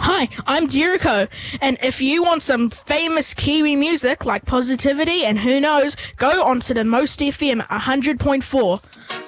Hi, I'm Jericho, and if you want some famous Kiwi music like Positivity and who knows, go onto the Most FM 100.4.